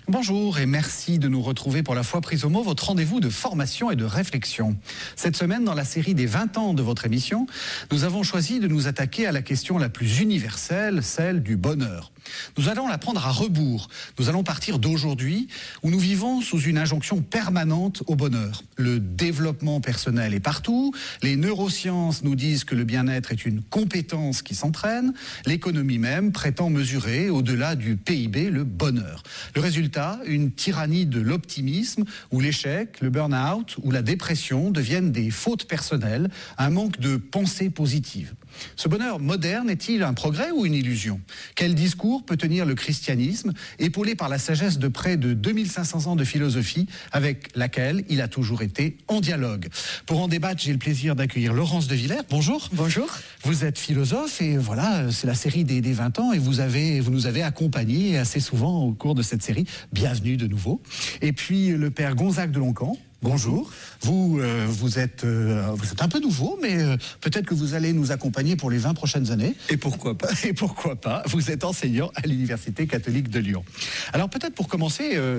Bonjour et merci de nous retrouver pour La Foi prise au mot, votre rendez-vous de formation et de réflexion. Cette semaine, dans la série des 20 ans de votre émission, nous avons choisi de nous attaquer à la question la plus universelle, celle du bonheur. Nous allons la prendre à rebours. Nous allons partir d'aujourd'hui où nous vivons sous une injonction permanente au bonheur. Le développement personnel est partout, les neurosciences nous disent que le bien-être est une compétence qui s'entraîne, l'économie même prétend mesurer au-delà du PIB le bonheur. Le résultat, une tyrannie de l'optimisme où l'échec, le burn-out ou la dépression deviennent des fautes personnelles, un manque de pensée positive. Ce bonheur moderne est-il un progrès ou une illusion ? Quel discours peut tenir le christianisme, épaulé par la sagesse de près de 2500 ans de philosophie, avec laquelle il a toujours été en dialogue ? Pour en débattre, j'ai le plaisir d'accueillir Laurence de Villers. Bonjour. Bonjour. Vous êtes philosophe et voilà, c'est la série des 20 ans et vous nous avez accompagnés assez souvent au cours de cette série. Bienvenue de nouveau. Et puis le père Gonzague de Loncan. Bonjour. Vous êtes un peu nouveau, mais peut-être que vous allez nous accompagner pour les 20 prochaines années. Et pourquoi pas ? Et pourquoi pas ? Vous êtes enseignant à l'Université catholique de Lyon. Alors peut-être pour commencer,